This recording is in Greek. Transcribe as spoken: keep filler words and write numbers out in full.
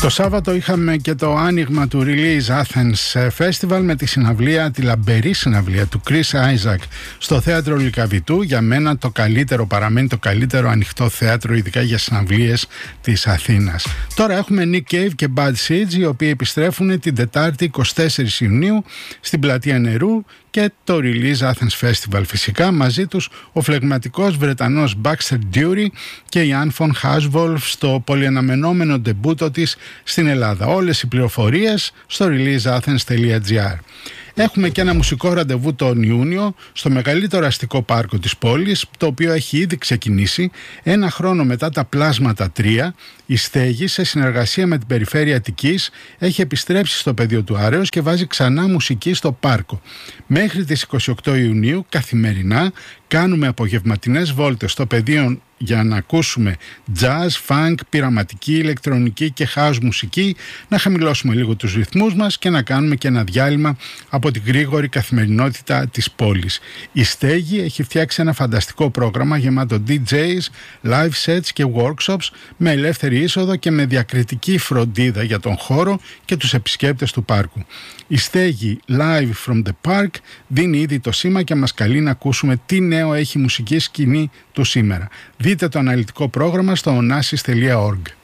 Το Σάββατο είχαμε και το άνοιγμα του Release Athens Festival με τη συναυλία, τη λαμπερή συναυλία του Chris Isaak στο θέατρο Λυκαβητού. Για μένα το καλύτερο, παραμένει το καλύτερο ανοιχτό θέατρο, ειδικά για συναυλίες της Αθήνας. Τώρα έχουμε Nick Cave και Bad Seeds, οι οποίοι επιστρέφουν την Τετάρτη εικοστή τέταρτη Ιουνίου στην Πλατεία Νερού, και το Release Athens Festival φυσικά. Μαζί τους ο φλεγματικός Βρετανός Baxter Dury και η Anne von Haswolf στο πολυαναμενόμενο ντεμπούτο της στην Ελλάδα. Όλες οι πληροφορίες στο release athens τελεία gr. Έχουμε και ένα μουσικό ραντεβού τον Ιούνιο στο μεγαλύτερο αστικό πάρκο της πόλης, το οποίο έχει ήδη ξεκινήσει. Ένα χρόνο μετά τα Πλάσματα τρία, η Στέγη, σε συνεργασία με την Περιφέρεια Αττικής, έχει επιστρέψει στο πεδίο του Άρεως και βάζει ξανά μουσική στο πάρκο. Μέχρι τις εικοστή ογδόη Ιουνίου, καθημερινά, κάνουμε απογευματινές βόλτες στο πεδίο για να ακούσουμε jazz, funk, πειραματική, ηλεκτρονική και house μουσική, να χαμηλώσουμε λίγο τους ρυθμούς μας και να κάνουμε και ένα διάλειμμα από την γρήγορη καθημερινότητα της πόλης. Η Στέγη έχει φτιάξει ένα φανταστικό πρόγραμμα γεμάτο ντι τζέις, live sets και workshops με ελεύθερη είσοδο και με διακριτική φροντίδα για τον χώρο και τους επισκέπτες του πάρκου. Η Στέγη Live from the Park δίνει ήδη το σήμα και μας καλεί να ακούσουμε τι νέο έχει η μουσική σκηνή του σήμερα. Δείτε το αναλυτικό πρόγραμμα στο onassis τελεία org.